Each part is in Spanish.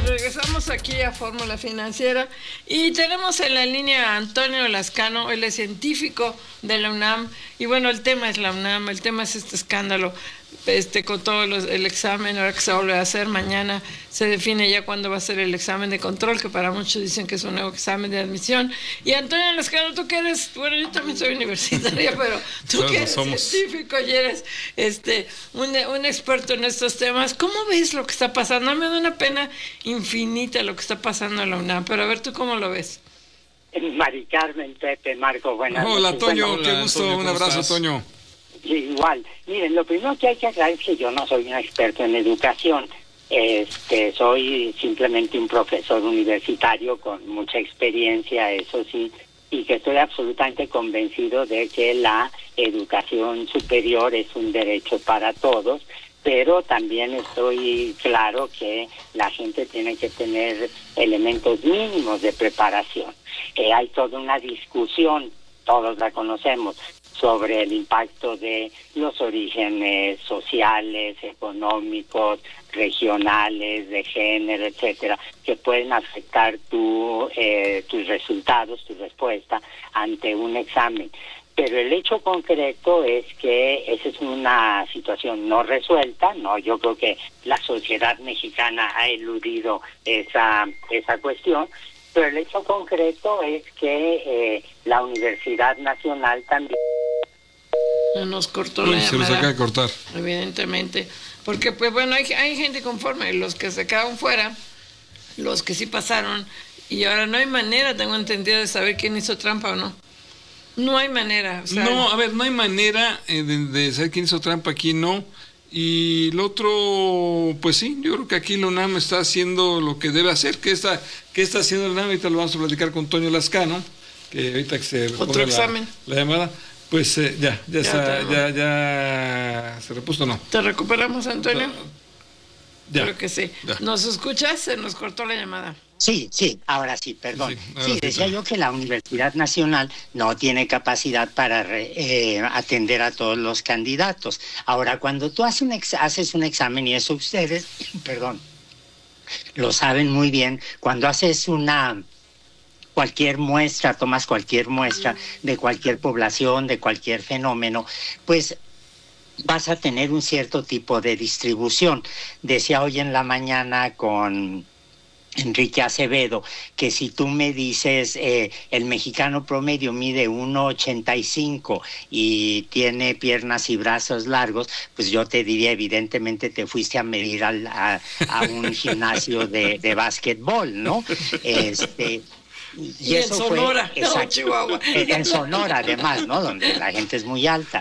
Regresamos aquí a Fórmula Financiera y tenemos en la línea a Antonio Lascano, él es científico de la UNAM y bueno, el tema es la UNAM, el tema es este escándalo con todo el examen, ahora que se vuelve a hacer, mañana se define ya cuándo va a ser el examen de control, que para muchos dicen que es un nuevo examen de admisión. Y Antonio Lascano, tú que eres, bueno, yo también soy universitaria, pero tú que eres científico y eres un experto en estos temas, ¿cómo ves lo que está pasando? Me da una pena infinita lo que está pasando en la UNAM, pero a ver, ¿tú cómo lo ves? Mari Carmen, Pepe, Marco, buenas noches. Hola, Toño, Bueno, qué gusto, Antonio, un abrazo, estás? Toño. Igual, miren, lo primero que hay que aclarar es que yo no soy un experto en educación, soy simplemente un profesor universitario con mucha experiencia, eso sí, y que estoy absolutamente convencido de que la educación superior es un derecho para todos, pero también estoy claro que la gente tiene que tener elementos mínimos de preparación. Hay toda una discusión, todos la conocemos, sobre el impacto de los orígenes sociales, económicos, regionales, de género, etcétera, que pueden afectar tus resultados, tu respuesta ante un examen. Pero el hecho concreto es que esa es una situación no resuelta, ¿no? Yo creo que la sociedad mexicana ha eludido esa cuestión, pero el hecho concreto es que la Universidad Nacional también... Nos cortó la llamada. Se nos acaba de cortar. Evidentemente. Porque, pues bueno, hay gente conforme, los que se quedaron fuera, los que sí pasaron, y ahora no hay manera, tengo entendido, de saber quién hizo trampa o no. No hay manera. O sea, no, a ver, no hay manera de saber quién hizo trampa aquí, no. Y el otro, pues sí, yo creo que aquí la UNAM está haciendo lo que debe hacer. ¿Qué está haciendo la UNAM? Ahorita lo vamos a platicar con Toño Lascano, que ahorita que se otro examen. La llamada, pues ya se repuso, ¿no? ¿Te recuperamos, Antonio? Ya. Creo que sí. Ya. ¿Nos escuchas? Se nos cortó la llamada. Sí, ahora sí, perdón. Sí, Decía yo que la Universidad Nacional no tiene capacidad para atender a todos los candidatos. Ahora, cuando tú haces un examen, y eso ustedes, perdón, lo saben muy bien, cuando haces cualquier muestra, tomas cualquier muestra de cualquier población, de cualquier fenómeno, pues vas a tener un cierto tipo de distribución. Decía hoy en la mañana con Enrique Acevedo, que si tú me dices el mexicano promedio mide 1.85 y tiene piernas y brazos largos, pues yo te diría, evidentemente te fuiste a medir a un gimnasio de básquetbol, ¿no? Y eso en Sonora, fue, exacto, Chihuahua. En Sonora además, ¿no? Donde la gente es muy alta.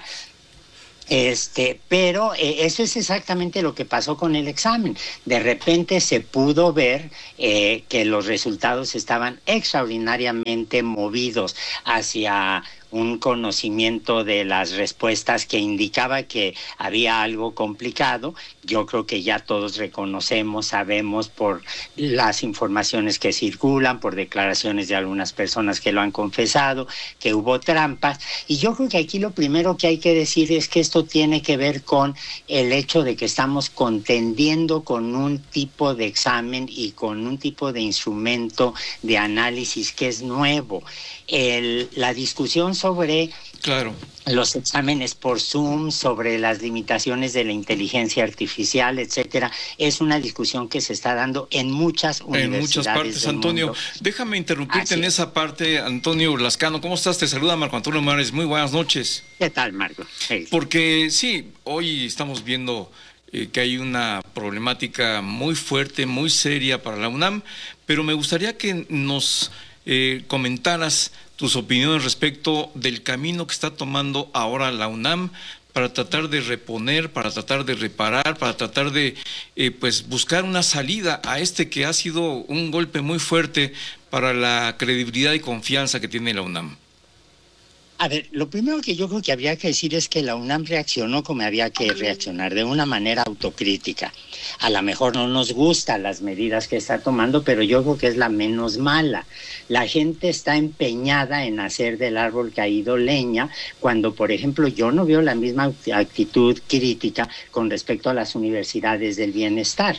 Pero eso es exactamente lo que pasó con el examen. De repente se pudo ver que los resultados estaban extraordinariamente movidos hacia un conocimiento de las respuestas que indicaba que había algo complicado. Yo creo que ya todos reconocemos, sabemos por las informaciones que circulan, por declaraciones de algunas personas que lo han confesado, que hubo trampas. Y yo creo que aquí lo primero que hay que decir es que esto tiene que ver con el hecho de que estamos contendiendo con un tipo de examen y con un tipo de instrumento de análisis que es nuevo. La discusión sobre los exámenes por Zoom, sobre las limitaciones de la inteligencia artificial, etcétera, es una discusión que se está dando en muchas universidades. En muchas partes, del Antonio. Mundo. Déjame interrumpirte en esa parte, Antonio Lascano. ¿Cómo estás? Te saluda Marco Antonio Morales. Muy buenas noches. ¿Qué tal, Marco? Hey. Porque sí, hoy estamos viendo que hay una problemática muy fuerte, muy seria para la UNAM, pero me gustaría que nos comentaras tus opiniones respecto del camino que está tomando ahora la UNAM para tratar de reponer, para tratar de reparar, para tratar de pues buscar una salida a que ha sido un golpe muy fuerte para la credibilidad y confianza que tiene la UNAM. A ver, lo primero que yo creo que habría que decir es que la UNAM reaccionó como había que reaccionar, de una manera autocrítica. A lo mejor no nos gustan las medidas que está tomando, pero yo creo que es la menos mala. La gente está empeñada en hacer del árbol caído leña, cuando, por ejemplo, yo no veo la misma actitud crítica con respecto a las universidades del bienestar.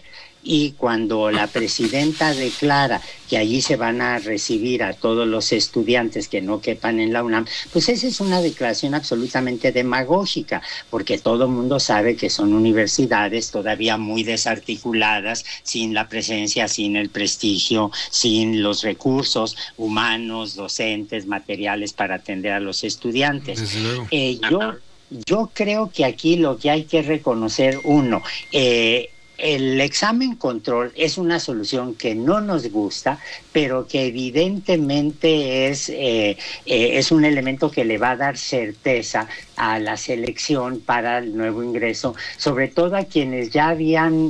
y cuando la presidenta declara que allí se van a recibir a todos los estudiantes que no quepan en la UNAM, pues esa es una declaración absolutamente demagógica, porque todo el mundo sabe que son universidades todavía muy desarticuladas, sin la presencia, sin el prestigio, sin los recursos humanos, docentes, materiales para atender a los estudiantes. Desde luego. Yo creo que aquí lo que hay que reconocer, el examen control es una solución que no nos gusta, pero que evidentemente es un elemento que le va a dar certeza a la selección para el nuevo ingreso, sobre todo a quienes ya habían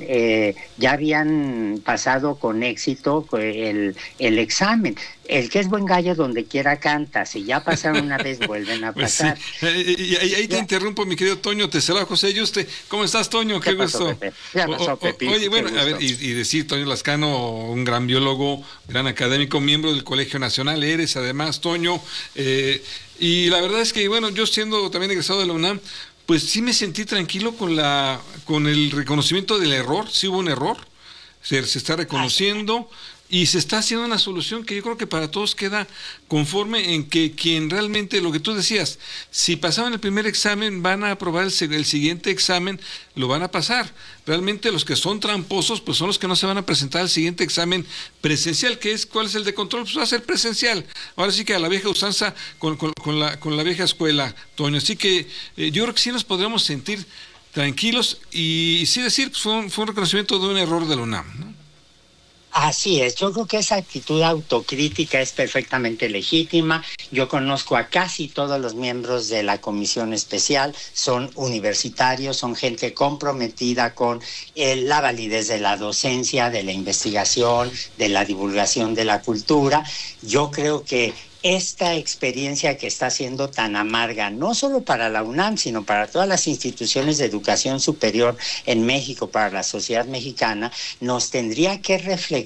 pasado con éxito el examen. El que es buen gallo donde quiera canta, si ya pasaron una vez vuelven a pasar. Pues sí. Ahí te interrumpo, mi querido Toño, te saluda José Yuste. ¿Cómo estás, Toño? Qué gusto. Oye, bueno, a ver, y decir, Toño Lascano, un gran biólogo, gran académico, miembro del Colegio Nacional, eres además, Toño, y la verdad es que, bueno, yo siendo también egresado de la UNAM, pues sí me sentí tranquilo con el reconocimiento del error. Sí hubo un error, se está reconociendo y se está haciendo una solución que yo creo que para todos queda conforme, en que quien realmente, lo que tú decías, si pasaban el primer examen, van a aprobar el siguiente examen, lo van a pasar. Realmente los que son tramposos, pues son los que no se van a presentar al siguiente examen presencial, ¿cuál es el de control? Pues va a ser presencial. Ahora sí que a la vieja usanza con la vieja escuela, Toño. Así que yo creo que sí nos podremos sentir tranquilos y sí decir, pues fue un reconocimiento de un error de la UNAM, ¿no? Así es, yo creo que esa actitud autocrítica es perfectamente legítima. Yo conozco a casi todos los miembros de la comisión especial, son universitarios, son gente comprometida con la validez de la docencia, de la investigación, de la divulgación de la cultura. Yo creo que esta experiencia que está siendo tan amarga, no solo para la UNAM, sino para todas las instituciones de educación superior en México, para la sociedad mexicana, nos tendría que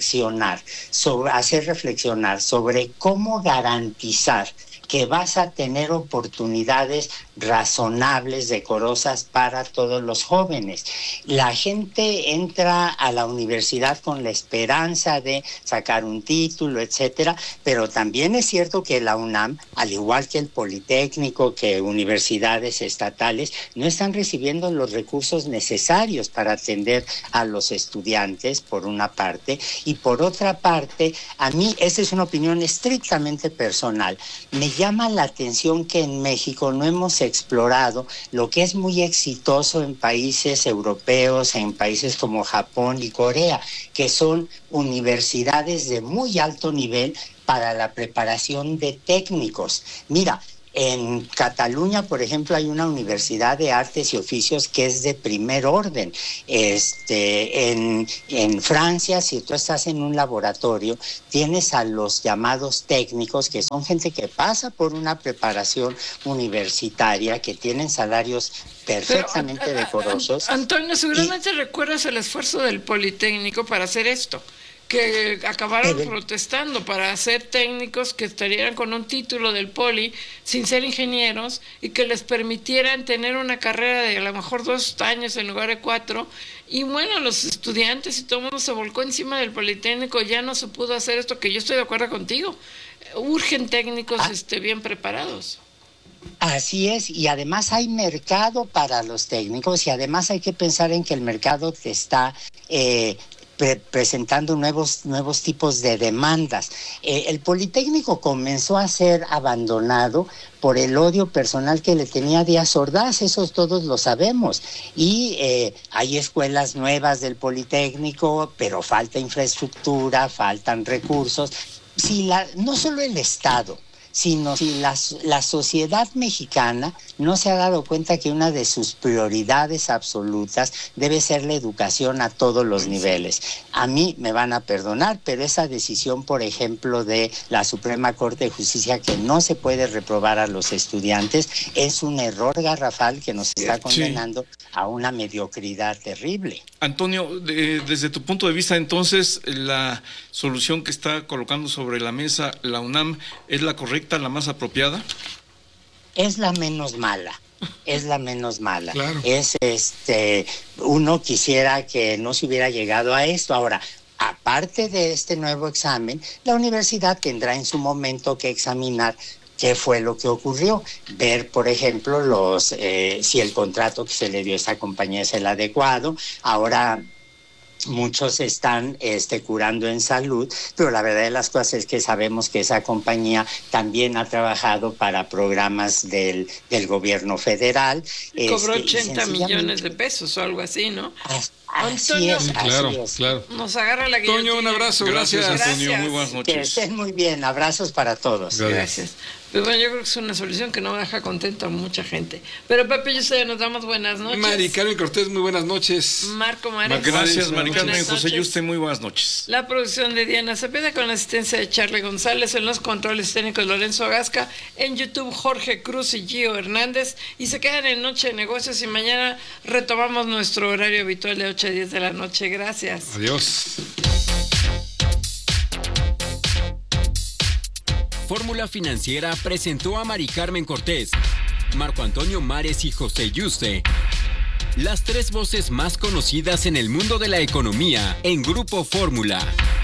hacer reflexionar sobre cómo garantizar que vas a tener oportunidades razonables, decorosas para todos los jóvenes. La gente entra a la universidad con la esperanza de sacar un título, etcétera, pero también es cierto que la UNAM, al igual que el Politécnico, que universidades estatales, no están recibiendo los recursos necesarios para atender a los estudiantes, por una parte, y por otra parte, a mí, esta es una opinión estrictamente personal, me llama la atención que en México no hemos explorado lo que es muy exitoso en países europeos, en países como Japón y Corea, que son universidades de muy alto nivel para la preparación de técnicos. Mira, en Cataluña, por ejemplo, hay una universidad de artes y oficios que es de primer orden. En Francia, si tú estás en un laboratorio, tienes a los llamados técnicos, que son gente que pasa por una preparación universitaria, que tienen salarios perfectamente decorosos. Antonio, seguramente recuerdas el esfuerzo del Politécnico para hacer esto, que acabaron protestando para ser técnicos que estarían con un título del Poli sin ser ingenieros y que les permitieran tener una carrera de a lo mejor 2 años en lugar de 4. Y bueno, los estudiantes y todo el mundo se volcó encima del Politécnico, ya no se pudo hacer esto, que yo estoy de acuerdo contigo. Urgen técnicos bien preparados. Así es, y además hay mercado para los técnicos, y además hay que pensar en que el mercado te está presentando nuevos tipos de demandas. El Politécnico comenzó a ser abandonado por el odio personal que le tenía Díaz Ordaz, eso todos lo sabemos, y hay escuelas nuevas del Politécnico, pero falta infraestructura, faltan recursos. No solo el Estado, sino si la sociedad mexicana no se ha dado cuenta que una de sus prioridades absolutas debe ser la educación a todos los niveles. A mí me van a perdonar, pero esa decisión, por ejemplo, de la Suprema Corte de Justicia, que no se puede reprobar a los estudiantes, es un error garrafal que nos está condenando a una mediocridad terrible. Antonio, desde tu punto de vista, entonces, la solución que está colocando sobre la mesa la UNAM es la correcta, la más apropiada. Es la menos mala. es la menos mala. Claro. Es uno quisiera que no se hubiera llegado a esto. Ahora, aparte de este nuevo examen, la universidad tendrá en su momento que examinar qué fue lo que ocurrió, ver, por ejemplo, si el contrato que se le dio a esta compañía es el adecuado. Ahora muchos están curando en salud, pero la verdad de las cosas es que sabemos que esa compañía también ha trabajado para programas del gobierno federal. Cobró 80 millones de pesos o algo así, ¿no? Así es, Claro, así es. claro. Nos agarra la guillotina. Toño, un abrazo, Gracias, gracias. Antonio. Gracias. Muy buenas Que noches. estén muy bien, abrazos para todos. Gracias. Pero bueno, yo creo que es una solución que no deja contento a mucha gente. Pero Pepe y yo nos damos buenas noches. Mari Carmen Cortés, muy buenas noches. Marco Mares. Gracias, Mari buenas Carmen. José noches. Yuste, muy buenas noches. La producción de Diana Cepeda con la asistencia de Charlie González, en los controles técnicos Lorenzo Gasca, en YouTube Jorge Cruz y Gio Hernández, y se quedan en Noche de Negocios y mañana retomamos nuestro horario habitual de 8 a 10 de la noche. Gracias. Adiós. Fórmula Financiera presentó a Mari Carmen Cortés, Marco Antonio Mares y José Yuste, las tres voces más conocidas en el mundo de la economía en Grupo Fórmula.